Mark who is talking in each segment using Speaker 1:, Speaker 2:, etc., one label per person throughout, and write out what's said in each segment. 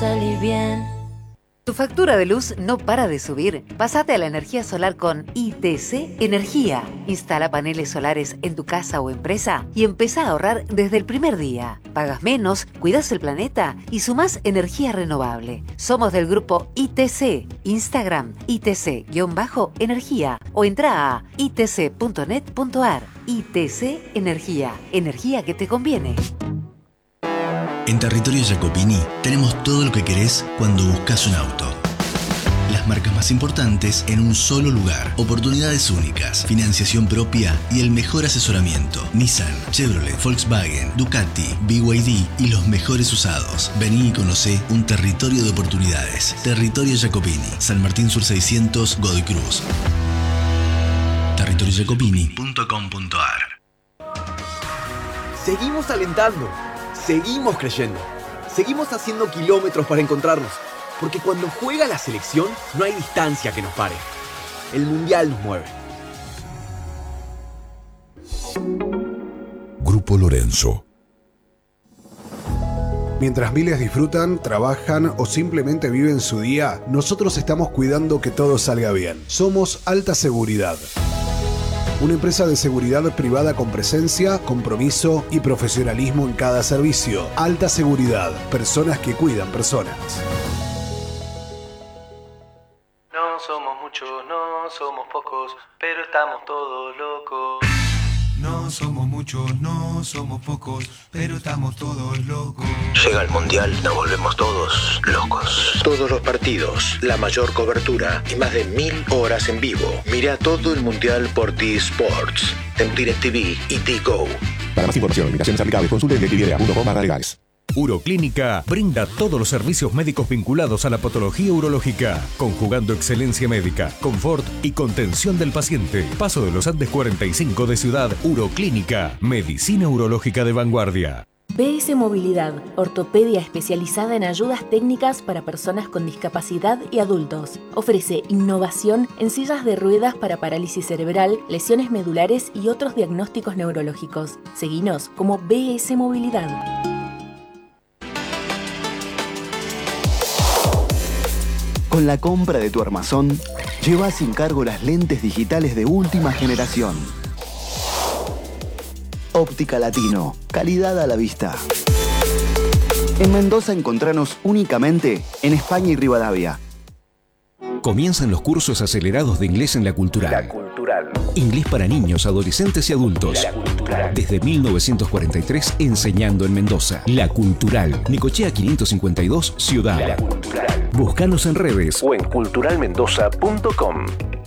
Speaker 1: salir bien.
Speaker 2: Tu factura de luz no para de subir. Pásate a la energía solar con ITC Energía. Instala paneles solares en tu casa o empresa y empezá a ahorrar desde el primer día. Pagas menos, cuidas el planeta y sumás energía renovable. Somos del grupo ITC. Instagram ITC-energía o entra a itc.net.ar. ITC Energía. Energía que te conviene.
Speaker 3: En Territorio Jacopini tenemos todo lo que querés cuando buscas un auto. Las marcas más importantes en un solo lugar. Oportunidades únicas, financiación propia y el mejor asesoramiento. Nissan, Chevrolet, Volkswagen, Ducati, BYD y los mejores usados. Vení y conocé un territorio de oportunidades. Territorio Jacopini, San Martín Sur 600, Godoy Cruz. territoriojacopini.com.ar.
Speaker 4: Seguimos alentando. Seguimos creyendo. Seguimos haciendo kilómetros para encontrarnos. Porque cuando juega la selección, no hay distancia que nos pare. El Mundial nos mueve.
Speaker 5: Grupo Lorenzo. Mientras miles disfrutan, trabajan o simplemente viven su día, nosotros estamos cuidando que todo salga bien. Somos Alta Seguridad. Una empresa de seguridad privada con presencia, compromiso y profesionalismo en cada servicio. Alta Seguridad. Personas que cuidan personas.
Speaker 6: No somos muchos, no somos pocos, pero estamos todos locos.
Speaker 7: No somos muchos, no somos pocos, pero estamos todos locos.
Speaker 8: Llega el Mundial, nos volvemos todos locos. Todos los partidos, la mayor cobertura y más de 1000 horas en vivo. Mira todo el Mundial por T-Sports, en DirecTV y T-Go.
Speaker 9: Para más información, limitaciones aplicables, consulte DirecTV.com/legales.
Speaker 10: Uroclínica brinda todos los servicios médicos vinculados a la patología urológica, conjugando excelencia médica, confort y contención del paciente. Paso de los Andes 45 de Ciudad. Uroclínica, medicina urológica de vanguardia.
Speaker 11: BS Movilidad, ortopedia especializada en ayudas técnicas para personas con discapacidad y adultos. Ofrece innovación en sillas de ruedas para parálisis cerebral, lesiones medulares y otros diagnósticos neurológicos. Seguinos como BS Movilidad.
Speaker 12: Con la compra de tu armazón, lleva sin cargo las lentes digitales de última generación. Óptica Latino, calidad a la vista. En Mendoza encontranos únicamente en España y Rivadavia.
Speaker 10: Comienzan los cursos acelerados de inglés en La Cultural.
Speaker 8: La Cultural.
Speaker 10: Inglés para niños, adolescentes y adultos.
Speaker 8: La Cultural.
Speaker 10: Desde 1943 enseñando en Mendoza. La Cultural. Nicochea 552, Ciudad.
Speaker 8: La Cultural.
Speaker 10: Búscanos en redes
Speaker 8: O en culturalmendoza.com.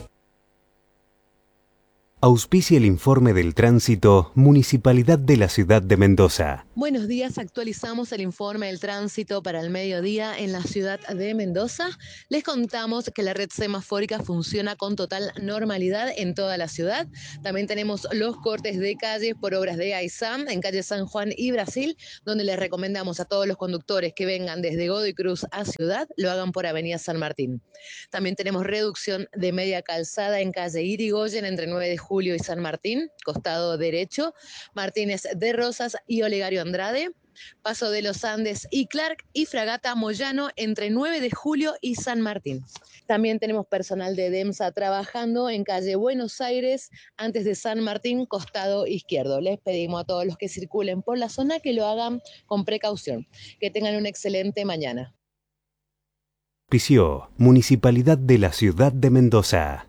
Speaker 13: Auspicia el informe del tránsito Municipalidad de la Ciudad de Mendoza.
Speaker 14: Buenos días, actualizamos el informe del tránsito para el mediodía en la ciudad de Mendoza. Les contamos que la red semafórica funciona con total normalidad en toda la ciudad. También tenemos los cortes de calles por obras de AISAM en calle San Juan y Brasil, donde les recomendamos a todos los conductores que vengan desde Godoy Cruz a Ciudad, lo hagan por avenida San Martín. También tenemos reducción de media calzada en calle Irigoyen entre 9 de julio y San Martín, costado derecho, Martínez de Rosas y Olegario Andrade, Paso de los Andes y Clark y Fragata Moyano entre 9 de julio y San Martín. También tenemos personal de DEMSA trabajando en calle Buenos Aires antes de San Martín, costado izquierdo. Les pedimos a todos los que circulen por la zona que lo hagan con precaución. Que tengan una excelente mañana.
Speaker 13: Auspició Municipalidad de la Ciudad de Mendoza.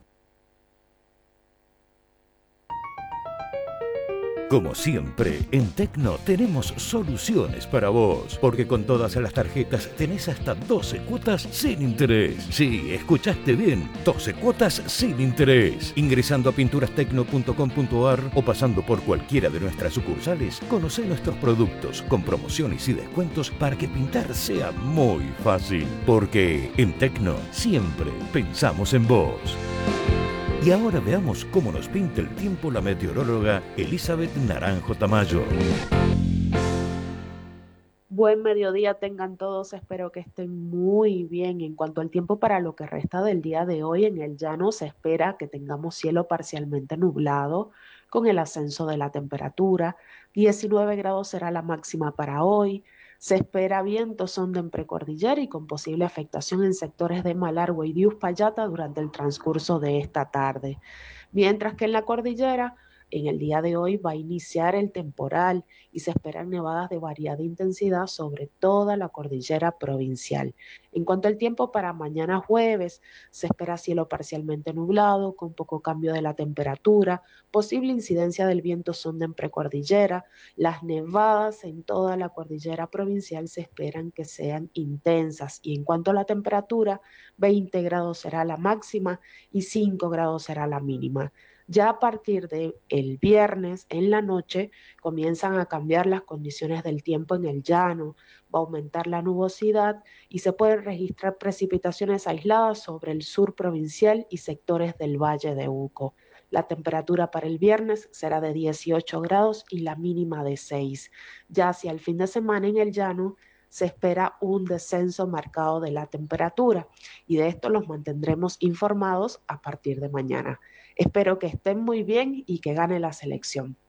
Speaker 15: Como siempre, en Tecno tenemos soluciones para vos, porque con todas las tarjetas tenés hasta 12 cuotas sin interés. Sí, escuchaste bien, 12 cuotas sin interés. Ingresando a pinturastecno.com.ar o pasando por cualquiera de nuestras sucursales, conocé nuestros productos con promociones y descuentos para que pintar sea muy fácil. Porque en Tecno siempre pensamos en vos. Y ahora veamos cómo nos pinta el tiempo la meteoróloga Elizabeth Naranjo Tamayo.
Speaker 16: Buen mediodía tengan todos, espero que estén muy bien. En cuanto al tiempo para lo que resta del día de hoy, en el llano se espera que tengamos cielo parcialmente nublado con el ascenso de la temperatura. 19 grados será la máxima para hoy. Se espera vientos onda en precordillera y con posible afectación en sectores de Malargüe y de Uspallata durante el transcurso de esta tarde. Mientras que en la cordillera, en el día de hoy va a iniciar el temporal y se esperan nevadas de variada intensidad sobre toda la cordillera provincial. En cuanto al tiempo para mañana jueves, se espera cielo parcialmente nublado, con poco cambio de la temperatura, posible incidencia del viento sonda en precordillera. Las nevadas en toda la cordillera provincial se esperan que sean intensas. Y en cuanto a la temperatura, 20 grados será la máxima y 5 grados será la mínima. Ya a partir del viernes en la noche comienzan a cambiar las condiciones del tiempo en el llano, va a aumentar la nubosidad y se pueden registrar precipitaciones aisladas sobre el sur provincial y sectores del Valle de Uco. La temperatura para el viernes será de 18 grados y la mínima de 6. Ya hacia el fin de semana en el llano se espera un descenso marcado de la temperatura y de esto los mantendremos informados a partir de mañana. Espero que estén muy bien y que gane la selección.